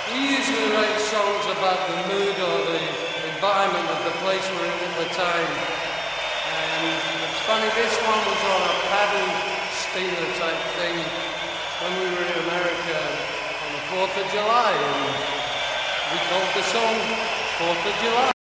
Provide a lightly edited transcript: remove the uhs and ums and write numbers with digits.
We usually write songs about the mood or the environment of the place we're in at the time. And it's funny, this one was on a paddle steamer type thing when we were in America on the 4th of July. And we called the song 4th of July.